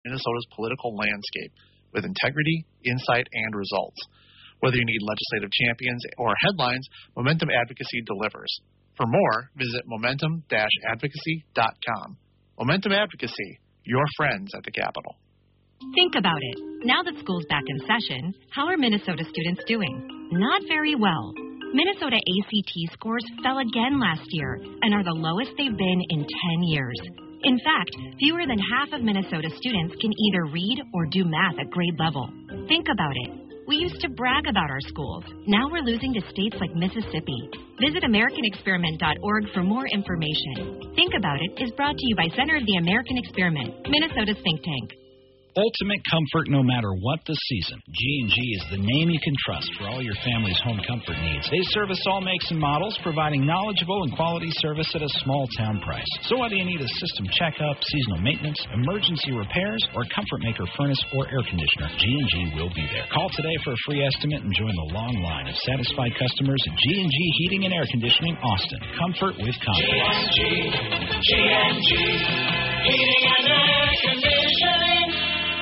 Minnesota's political landscape with integrity, insight, and results. Whether you need legislative champions or headlines, Momentum Advocacy delivers. For more, visit momentum-advocacy.com. Momentum Advocacy, your friends at the Capitol. Think about it. Now that school's back in session, how are Minnesota students doing? Not very well. Minnesota ACT scores fell again last year and are the lowest they've been in 10 years. In fact, fewer than half of Minnesota students can either read or do math at grade level. Think about it. We used to brag about our schools. Now we're losing to states like Mississippi. Visit AmericanExperiment.org for more information. Think About It is brought to you by Center of the American Experiment, Minnesota's think tank. Ultimate comfort no matter what the season. G&G is the name you can trust for all your family's home comfort needs. They service all makes and models, providing knowledgeable and quality service at a small-town price. So whether you need a system checkup, seasonal maintenance, emergency repairs, or comfort maker furnace or air conditioner, G&G will be there. Call today for a free estimate and join the long line of satisfied customers at G&G Heating and Air Conditioning, Austin. Comfort with confidence. G&G Heating and Air Conditioning.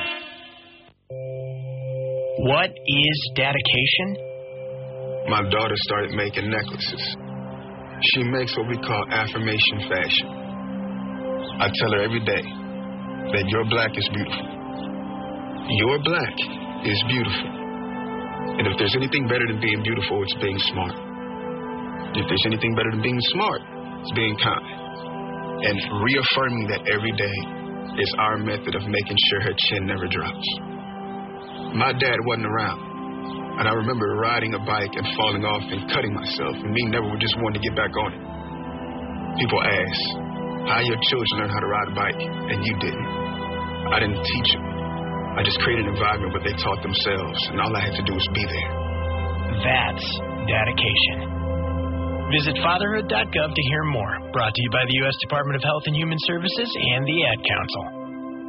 What is dedication? My daughter started making necklaces. She makes what we call affirmation fashion. I tell her every day that your black is beautiful. Your black is beautiful. And if there's anything better than being beautiful, it's being smart. If there's anything better than being smart, it's being kind. And reaffirming that every day is our method of making sure her chin never drops. My dad wasn't around, and I remember riding a bike and falling off and cutting myself, and me never just wanted to get back on it. People ask, how your children learn how to ride a bike, and you didn't. I didn't teach them. I just created an environment where they taught themselves, and all I had to do was be there. That's dedication. Visit fatherhood.gov to hear more. Brought to you by the U.S. Department of Health and Human Services and the Ad Council.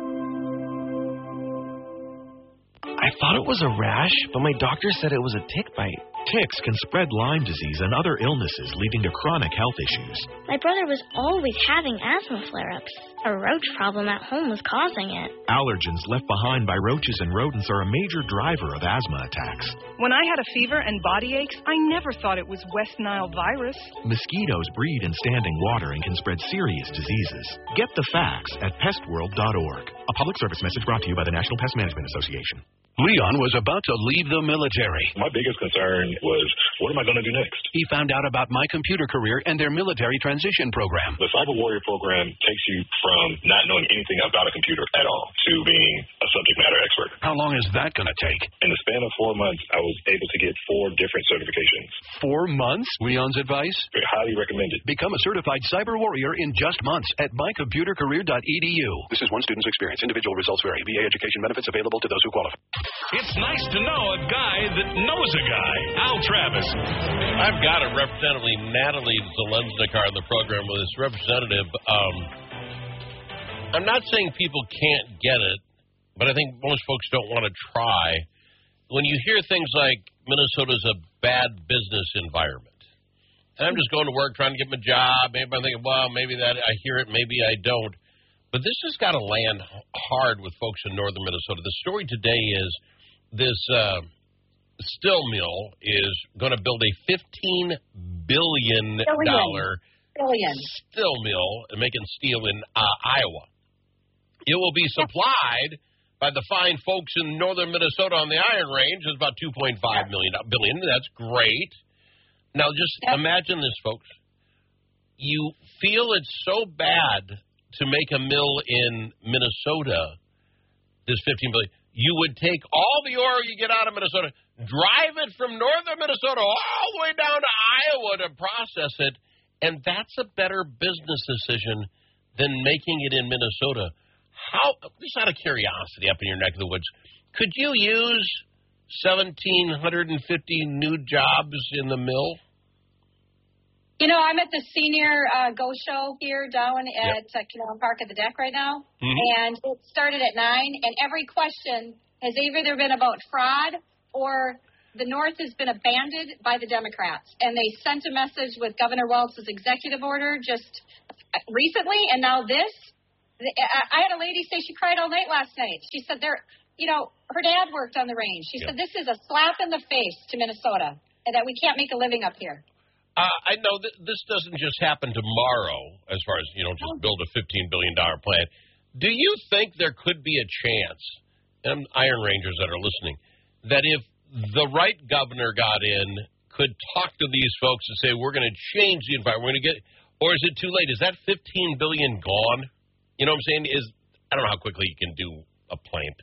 I thought it was a rash, but my doctor said it was a tick bite. Ticks can spread Lyme disease and other illnesses, leading to chronic health issues. My brother was always having asthma flare-ups. A roach problem at home was causing it. Allergens left behind by roaches and rodents are a major driver of asthma attacks. When I had a fever and body aches, I never thought it was West Nile virus. Mosquitoes breed in standing water and can spread serious diseases. Get the facts at pestworld.org. A public service message brought to you by the National Pest Management Association. Leon was about to leave the military. My biggest concern was, what am I going to do next? He found out about My Computer Career and their military transition program. The Cyber Warrior program takes you from not knowing anything about a computer at all to being a subject matter expert. How long is that going to take? In the span of 4 months, I was able to get 4 different certifications. 4 months? Leon's advice? Highly recommended. Become a certified cyber warrior in just months at mycomputercareer.edu. This is one student's experience. Individual results vary. VA education benefits available to those who qualify. It's nice to know a guy that knows a guy. Al Travis. I've got a Representative Natalie Zelensnikar on the program with this representative. I'm not saying people can't get it, but I think most folks don't want to try. When you hear things like Minnesota's a bad business environment, and I'm just going to work trying to get my job, maybe I'm thinking, well, maybe that I hear it, maybe I don't. But this has got to land hard with folks in northern Minnesota. The story today is this steel mill is going to build a $15 billion steel mill and making steel in Iowa. It will be supplied by the fine folks in northern Minnesota on the Iron Range. It's about $2.5 billion. That's great. Now, just imagine this, folks. You feel it's so bad to make a mill in Minnesota, this $15 billion. You would take all the ore you get out of Minnesota, drive it from northern Minnesota all the way down to Iowa to process it, and that's a better business decision than making it in Minnesota. How, just out of curiosity up in your neck of the woods, could you use 1,750 new jobs in the mill? You know, I'm at the senior Go Show here down at Canal Park at the deck right now, and it started at 9, and every question has either been about fraud or the North has been abandoned by the Democrats. And they sent a message with Governor Walz's executive order just recently, and now this I had a lady say she cried all night last night. She said her dad worked on the range. She said this is a slap in the face to Minnesota and that we can't make a living up here. I know this doesn't just happen tomorrow as far as, just build a $15 billion plant. Do you think there could be a chance, and Iron Rangers that are listening, that if the right governor got in, could talk to these folks and say, we're going to change the environment, or is it too late? Is that $15 billion gone? You know what I'm saying? I don't know how quickly you can do a plant.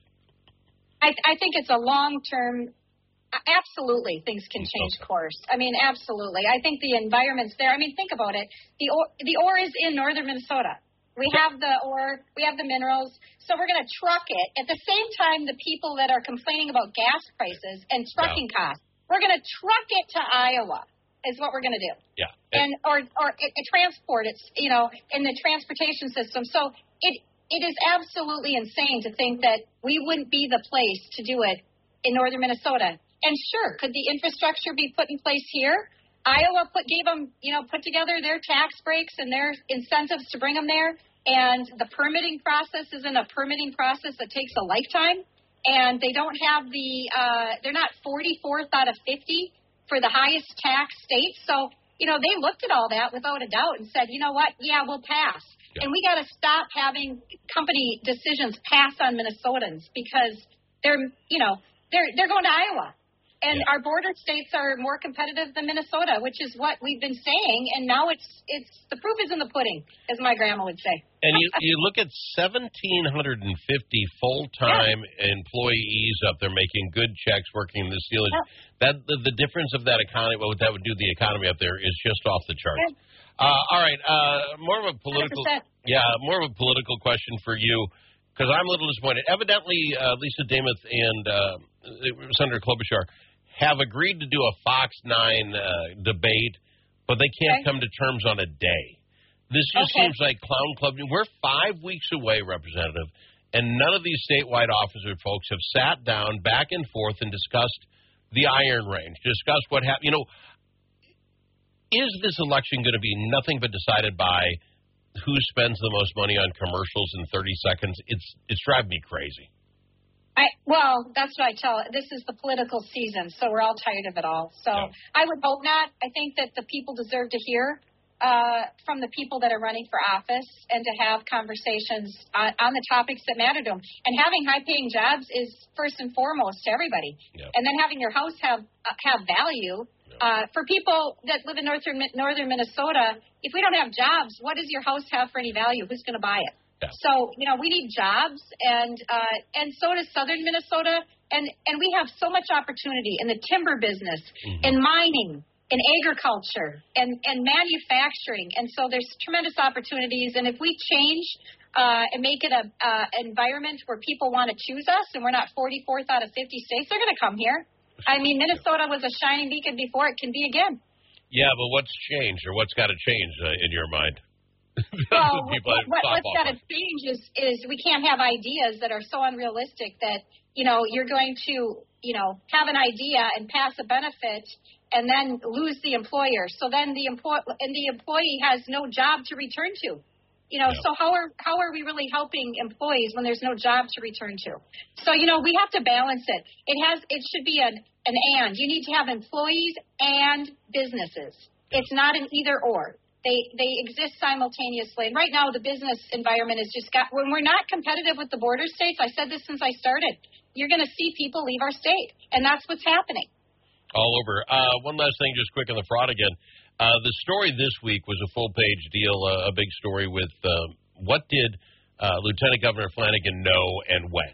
I think it's a long-term. Absolutely, things can change course. I mean, absolutely. I think the environment's there. I mean, think about it. The ore is in northern Minnesota. We have the ore, we have the minerals, so we're going to truck it. At the same time, the people that are complaining about gas prices and trucking costs, we're going to truck it to Iowa is what we're going to do. Yeah. And or transport it, in the transportation system. So it is absolutely insane to think that we wouldn't be the place to do it in northern Minnesota. And sure, could the infrastructure be put in place here? Iowa put together their tax breaks and their incentives to bring them there. And the permitting process isn't a permitting process that takes a lifetime. And they don't have they're not 44th out of 50 for the highest tax state. So, they looked at all that without a doubt and said, you know what? Yeah, we'll pass. Yeah. And we got to stop having company decisions pass on Minnesotans because they're going to Iowa. And our border states are more competitive than Minnesota, which is what we've been saying. And now it's the proof is in the pudding, as my grandma would say. And you look at 1,750 full-time employees up there making good checks, working in the steel. That the difference of that economy, what that would do to the economy up there, is just off the charts. All right, more of a political, 100%. More of a political question for you, because I'm a little disappointed. Evidently, Lisa Demuth and Senator Klobuchar have agreed to do a Fox 9 debate, but they can't come to terms on a day. This just seems like clown club. We're 5 weeks away, Representative, and none of these statewide officer folks have sat down back and forth and discussed the Iron Range, discussed what happened. Is this election going to be nothing but decided by who spends the most money on commercials in 30 seconds? It's driving me crazy. Well, that's what I tell. This is the political season, so we're all tired of it all. So I would hope not. I think that the people deserve to hear from the people that are running for office and to have conversations on the topics that matter to them. And having high-paying jobs is first and foremost to everybody. Yep. And then having your house have value. For people that live in northern Minnesota, if we don't have jobs, what does your house have for any value? Who's going to buy it? Yeah. So, we need jobs, and so does southern Minnesota, and we have so much opportunity in the timber business, in mining, in agriculture, and manufacturing, and so there's tremendous opportunities, and if we change and make it an environment where people want to choose us, and we're not 44th out of 50 states, they're going to come here. I mean, Minnesota was a shining beacon before, it can be again. Yeah, but what's changed, or what's got to change in your mind? Well, what's got to change is we can't have ideas that are so unrealistic that, you're going to, have an idea and pass a benefit and then lose the employer. So then the employee has no job to return to. So how are we really helping employees when there's no job to return to? So, we have to balance it. It should be an and. You need to have employees and businesses. It's not an either or. They exist simultaneously. And right now, the business environment is when we're not competitive with the border states, I said this since I started, you're going to see people leave our state. And that's what's happening. All over. One last thing, just quick on the fraud again. The story this week was a full-page deal, a big story with what did Lieutenant Governor Flanagan know and when.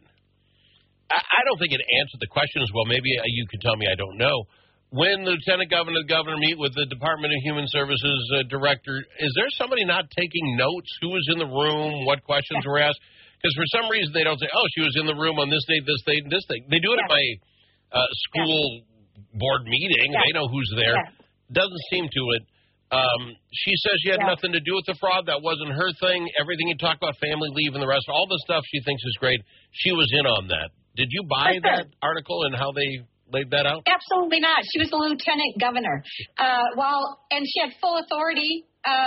I don't think it answered the question as well. Maybe you could tell me I don't know. When the Lieutenant Governor and the Governor meet with the Department of Human Services Director, is there somebody not taking notes? Who was in the room? What questions were asked? Because for some reason they don't say, she was in the room on this date, this date, and this date. They do it at my school board meeting. They know who's there. Doesn't seem to it. She says she had nothing to do with the fraud. That wasn't her thing. Everything you talk about, family leave and the rest, all the stuff she thinks is great, she was in on that. Did you buy that article and how they laid that out? Absolutely not. She was the lieutenant governor. And she had full authority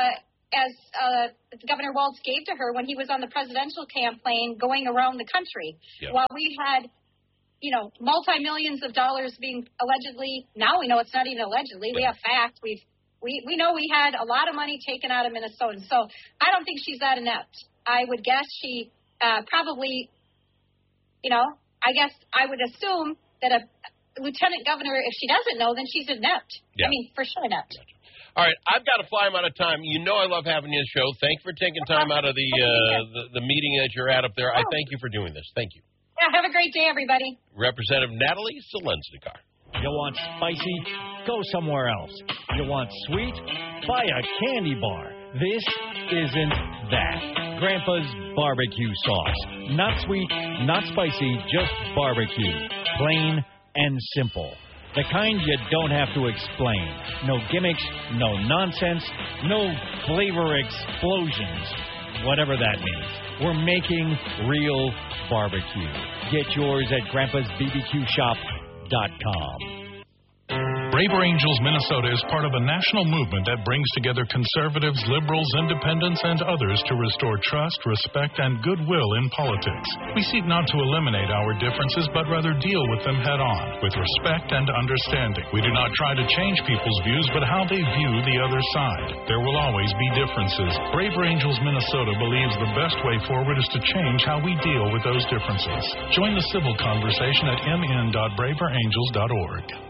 as Governor Walz gave to her when he was on the presidential campaign going around the country. Yep. While we had, multi-millions of dollars being allegedly, now we know it's not even allegedly, we have facts, we know we had a lot of money taken out of Minnesota. So I don't think she's that inept. I would guess she probably, I guess I would assume that a lieutenant governor, if she doesn't know, then she's inept. Yeah. I mean, for sure inept. Gotcha. All right, I've got to fly. I'm out of time. You know I love having you on the show. Thank you for taking time out of the meeting that you're at up there. I thank you for doing this. Thank you. Yeah, have a great day, everybody. Representative Natalie Zelensnikar. You want spicy? Go somewhere else. You want sweet? Buy a candy bar. This isn't that. Grandpa's barbecue sauce. Not sweet, not spicy, just barbecue. Plain and simple. The kind you don't have to explain. No gimmicks, no nonsense, no flavor explosions. Whatever that means. We're making real barbecue. Get yours at grandpasbbqshop.com. Braver Angels Minnesota is part of a national movement that brings together conservatives, liberals, independents, and others to restore trust, respect, and goodwill in politics. We seek not to eliminate our differences, but rather deal with them head-on, with respect and understanding. We do not try to change people's views, but how they view the other side. There will always be differences. Braver Angels Minnesota believes the best way forward is to change how we deal with those differences. Join the civil conversation at mn.braverangels.org.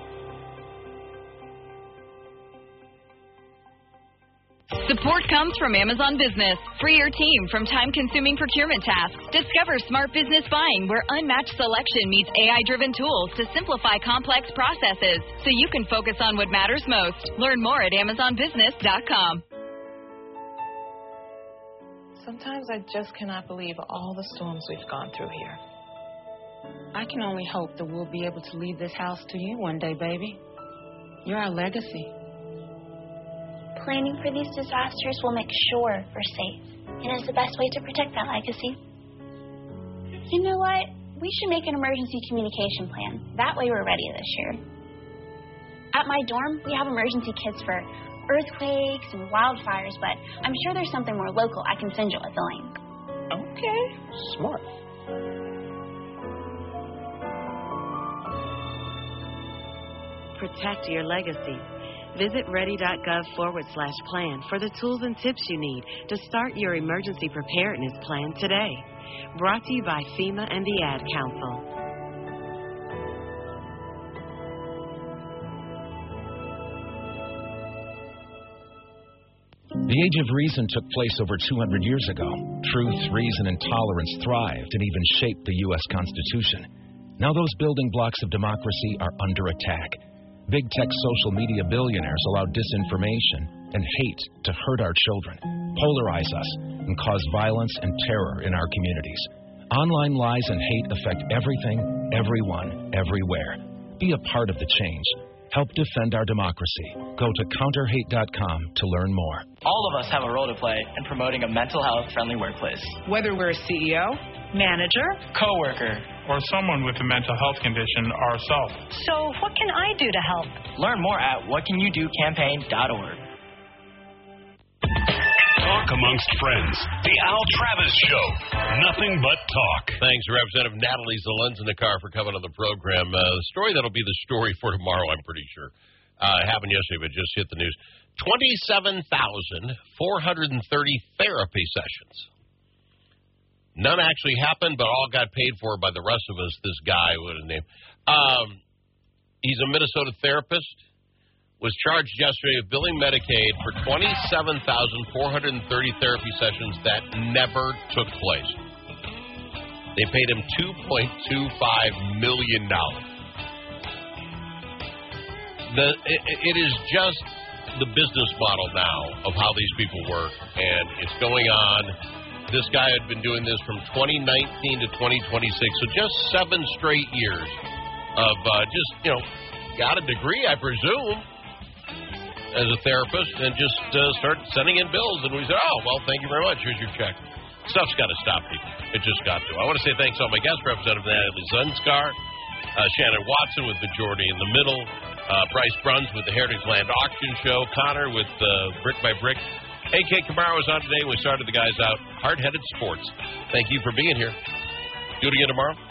Support comes from Amazon Business. Free your team from time-consuming procurement tasks. Discover smart business buying where unmatched selection meets AI-driven tools to simplify complex processes so you can focus on what matters most. Learn more at AmazonBusiness.com. Sometimes I just cannot believe all the storms we've gone through here. I can only hope that we'll be able to leave this house to you one day, baby. You're our legacy. Planning for these disasters will make sure we're safe and is the best way to protect that legacy. You know what? We should make an emergency communication plan. That way we're ready this year. At my dorm, we have emergency kits for earthquakes and wildfires, but I'm sure there's something more local I can send you with the link. Okay. Smart. Protect your legacy. Visit ready.gov/plan for the tools and tips you need to start your emergency preparedness plan today. Brought to you by FEMA and the Ad Council. The Age of Reason took place over 200 years ago. Truth, reason, and tolerance thrived and even shaped the U.S. Constitution. Now those building blocks of democracy are under attack. Big tech social media billionaires allow disinformation and hate to hurt our children, polarize us, and cause violence and terror in our communities. Online lies and hate affect everything, everyone, everywhere. Be a part of the change. Help defend our democracy. Go to counterhate.com to learn more. All of us have a role to play in promoting a mental health-friendly workplace. Whether we're a CEO, manager, coworker, or someone with a mental health condition ourselves. So what can I do to help? Learn more at whatcanyoudocampaign.org. Talk amongst friends. The Al Travis Show. Nothing but talk. Thanks, Representative Natalie Zelensnikar, for coming on the program. The story that'll be the story for tomorrow, I'm pretty sure. Happened yesterday, but just hit the news. 27,430 therapy sessions. None actually happened, but all got paid for by the rest of us. This guy, what his name? He's a Minnesota therapist. Was charged yesterday with billing Medicaid for 27,430 therapy sessions that never took place. They paid him $2.25 million. It is just the business model now of how these people work, and it's going on. This guy had been doing this from 2019 to 2026, so just 7 straight years of got a degree, I presume, as a therapist, and just started sending in bills. And we said, oh, well, thank you very much. Here's your check. Stuff's got to stop, people. It just got to. I want to say thanks to all my guests, Representative Natalie Zelensnikar, Shannon Watson with Majority in the Middle, Bryce Bruns with the Heritage Land Auction Show, Connor with Brick by Brick AK Camaro was on today. We started the guys out. Hard-headed sports. Thank you for being here. Do it again tomorrow.